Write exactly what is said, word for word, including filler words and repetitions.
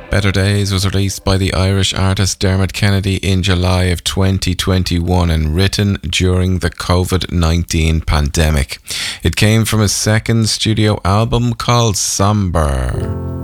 Better Days was released by the Irish artist Dermot Kennedy in July of twenty twenty-one and written during the covid nineteen pandemic. It came from his second studio album called Somber.